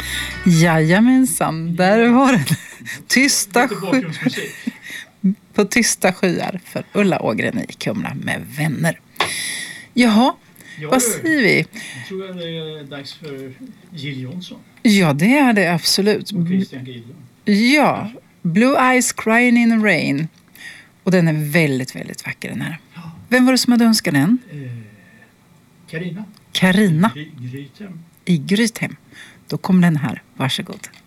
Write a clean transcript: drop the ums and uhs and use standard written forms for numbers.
Jajamensan, där var den. På tysta skyar för Ulla Ågren i Kumla med vänner. Jaha, vad säger vi? Jag tror att det är dags för Jill Johnson. Ja, det är det absolut. Och Christian Gidlund. Ja, Blue Eyes Crying in the Rain. Och den är väldigt, väldigt vacker den här. Vem var det som hade önskat den? Carina. Carina Grythem. i Grythem. Då kommer den här. Varsågod.